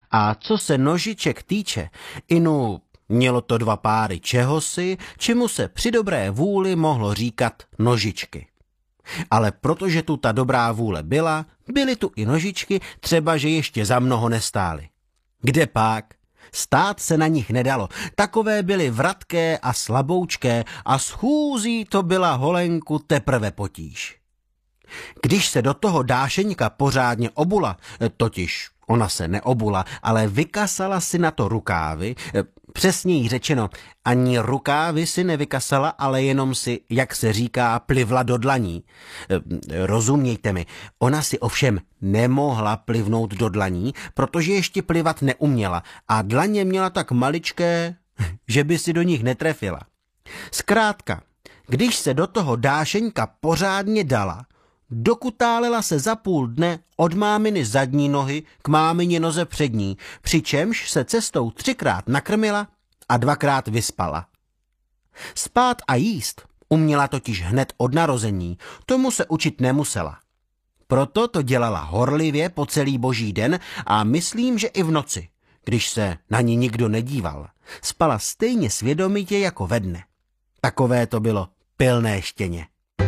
A co se nožiček týče, inu mělo to 2 páry čehosi, čemu se při dobré vůli mohlo říkat nožičky. Ale protože tu ta dobrá vůle byla, byly tu i nožičky, třeba že ještě za mnoho nestály. Kde pak? Stát se na nich nedalo. Takové byly vratké a slaboučké a s chůzí to byla holenku teprve potíž. Když se do toho Dášeňka pořádně obula, totiž ona se neobula, ale vykasala si na to rukávy, přesněji řečeno, ani rukávy si nevykasala, ale jenom si, jak se říká, plivla do dlaní. Rozumějte mi, ona si ovšem nemohla plivnout do dlaní, protože ještě plivat neuměla a dlaně měla tak maličké, že by si do nich netrefila. Zkrátka, když se do toho Dášeňka pořádně dala, dokutálela se za půl dne od máminy zadní nohy k mámině noze přední, přičemž se cestou 3krát nakrmila a 2krát vyspala. Spát a jíst uměla totiž hned od narození, tomu se učit nemusela. Proto to dělala horlivě po celý boží den a myslím, že i v noci, když se na ní nikdo nedíval, spala stejně svědomitě jako ve dne. Takové to bylo pilné štěně.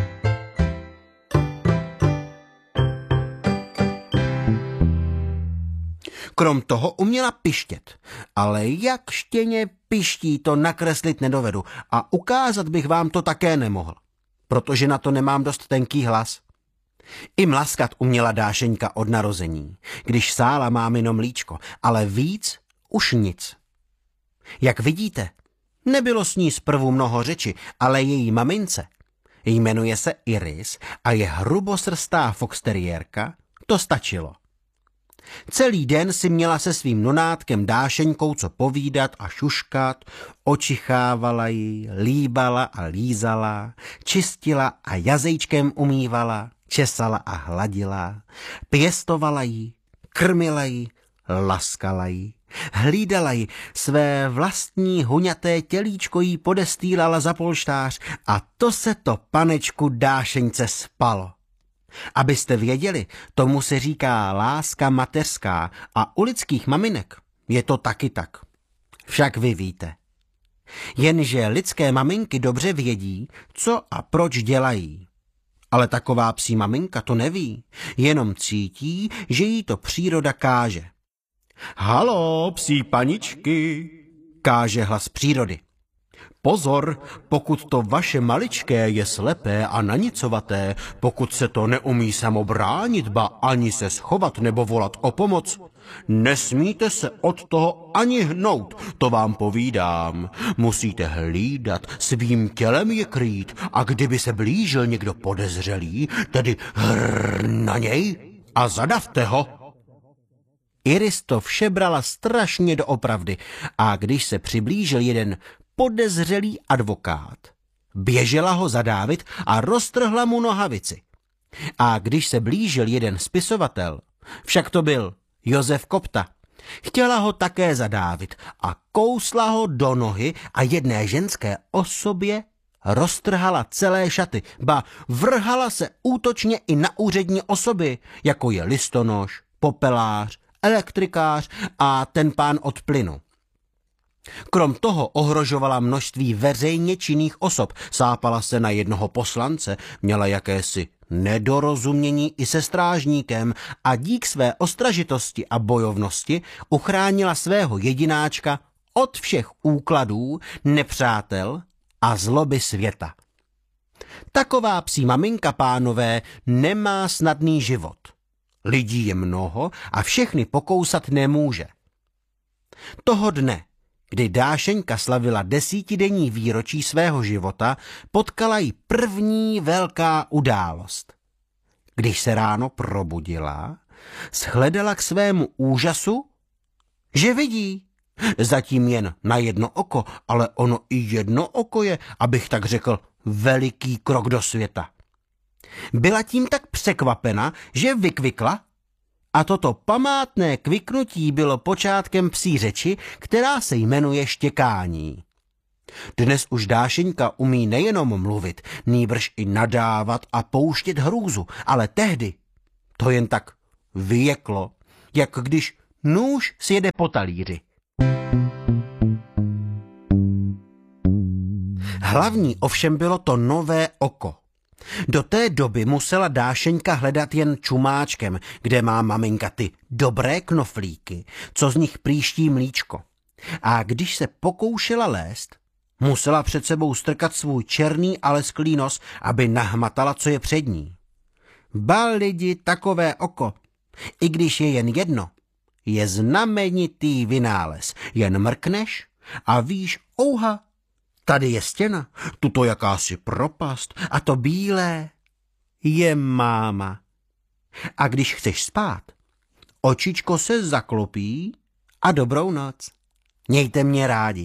Krom toho uměla pištět, ale jak štěně piští, to nakreslit nedovedu a ukázat bych vám to také nemohl, protože na to nemám dost tenký hlas. I mlaskat uměla Dášeňka od narození, když sála mámino mlíčko, ale víc už nic. Jak vidíte, nebylo s ní zprvu mnoho řeči, ale její mamince, jmenuje se Iris a je hrubosrstá foxteriérka, to stačilo. Celý den si měla se svým nonátkem Dášeňkou co povídat a šuškat, očichávala ji, líbala a lízala, čistila a jazyčkem umývala, česala a hladila, pěstovala ji, krmila ji, laskala ji, hlídala ji, své vlastní huňaté tělíčko jí podestýlala za polštář a to se to panečku Dášeňce spalo. Abyste věděli, tomu se říká láska mateřská a u lidských maminek je to taky tak. Však vy víte. Jenže lidské maminky dobře vědí, co a proč dělají. Ale taková psí maminka to neví, jenom cítí, že jí to příroda káže. Halo, psí paničky, káže hlas přírody. Pozor, pokud to vaše maličké je slepé a nanicovaté, pokud se to neumí samo bránit, ba ani se schovat nebo volat o pomoc, nesmíte se od toho ani hnout, to vám povídám. Musíte hlídat, svým tělem je krýt a kdyby se blížil někdo podezřelý, tedy hrr na něj a zadavte ho. Iris to vše brala strašně doopravdy a když se přiblížil jeden podezřelý advokát, běžela ho zadávit a roztrhla mu nohavici. A když se blížil jeden spisovatel, však to byl Josef Kopta, chtěla ho také zadávit a kousla ho do nohy a jedné ženské osobě roztrhala celé šaty, ba vrhala se útočně i na úřední osoby, jako je listonoš, popelář, elektrikář a ten pán od plynu. Krom toho ohrožovala množství veřejně činných osob, sápala se na jednoho poslance, měla jakési nedorozumění i se strážníkem a dík své ostražitosti a bojovnosti uchránila svého jedináčka od všech úkladů, nepřátel a zloby světa. Taková psí maminka, pánové, nemá snadný život. Lidí je mnoho a všechny pokousat nemůže. Toho dne, kdy Dášeňka slavila 10denní výročí svého života, potkala ji první velká událost. Když se ráno probudila, shledala k svému úžasu, že vidí. Zatím jen na jedno oko, ale ono i jedno oko je, abych tak řekl, veliký krok do světa. Byla tím tak překvapena, že vykvikla, a toto památné kviknutí bylo počátkem psí řeči, která se jmenuje štěkání. Dnes už Dášeňka umí nejenom mluvit, nýbrž i nadávat a pouštět hrůzu, ale tehdy to jen tak vyjeklo, jak když Nůž si jede po talíři. Hlavní ovšem bylo to nové oko. Do té doby musela Dášeňka hledat jen čumáčkem, kde má maminka ty dobré knoflíky, co z nich prýští mlíčko. A když se pokoušela lézt, musela před sebou strkat svůj černý a lesklý nos, aby nahmatala, co je před ní. Ba lidi, takové oko, i když je jen jedno, je znamenitý vynález. Jen mrkneš a víš, ouha, tady je stěna, tuto jakási propast a to bílé je máma. A když chceš spát, očičko se zaklopí a dobrou noc. Mějte mě rádi.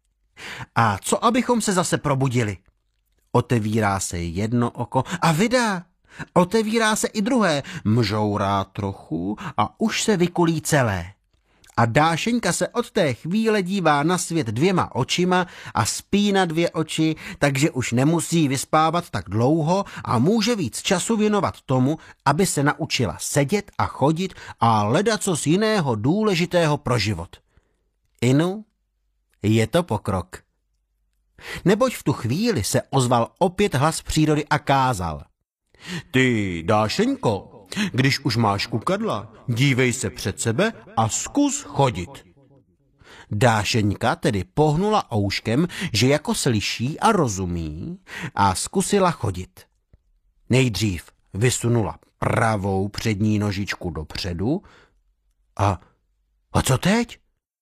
A co abychom se zase probudili? Otevírá se jedno oko a vydá. Otevírá se i druhé, mžourá trochu a už se vykulí celé. A Dášeňka se od té chvíle dívá na svět 2 očima a spí na 2 oči, takže už nemusí vyspávat tak dlouho a může víc času věnovat tomu, aby se naučila sedět a chodit a ledacos jiného důležitého pro život. Inu, je to pokrok. Neboť v tu chvíli se ozval opět hlas přírody a kázal. Ty, Dášeňko, když už máš kukadla, dívej se před sebe a zkus chodit. Dášeňka tedy pohnula ouškem, že jako slyší a rozumí, a zkusila chodit. Nejdřív vysunula pravou přední nožičku dopředu a co teď?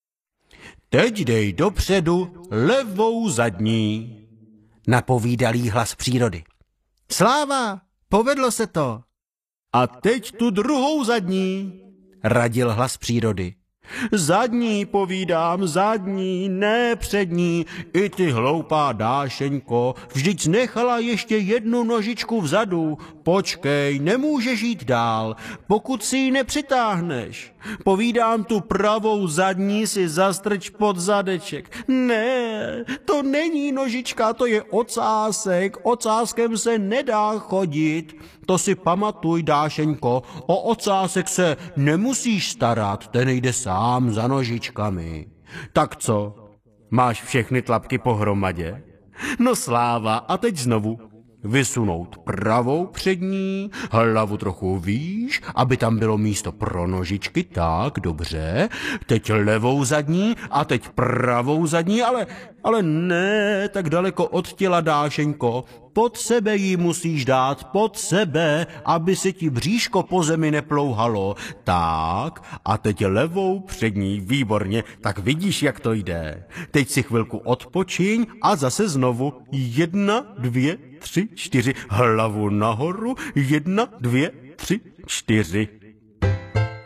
Teď dej dopředu levou zadní, napovídal jí hlas přírody. Sláva, povedlo se to. A teď tu druhou zadní, radil hlas přírody. Zadní, povídám, zadní, ne přední. I ty hloupá Dášeňko, vždyť nechala ještě jednu nožičku vzadu. Počkej, nemůžeš jít dál, pokud si ji nepřitáhneš. Povídám, tu pravou zadní si zastrč pod zadeček. Ne, to není nožička, to je ocásek. Ocáskem se nedá chodit. To si pamatuj, Dášeňko, o ocásek se nemusíš starat, ten jde sám za nožičkami. Tak co, máš všechny tlapky pohromadě? No sláva, a teď znovu. Vysunout pravou přední, hlavu trochu výš, aby tam bylo místo pro nožičky, tak, dobře. Teď levou zadní a teď pravou zadní, ale ne, tak daleko od těla, Dášeňko. Pod sebe ji musíš dát, pod sebe, aby si ti bříško po zemi neplouhalo. Tak, a teď levou přední, výborně, tak vidíš, jak to jde. Teď si chvilku odpočiň a zase znovu 1, 2, 3, 4, hlavu nahoru, 1, 2, 3, 4.